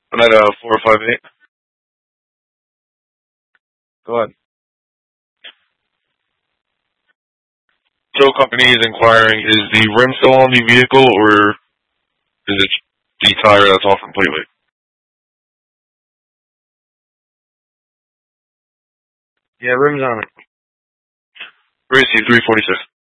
I'm at 458. Go ahead. Tow company is inquiring, is the rim still on the vehicle, or is it the tire that's off completely? Yeah, rim's on it. Racy 346.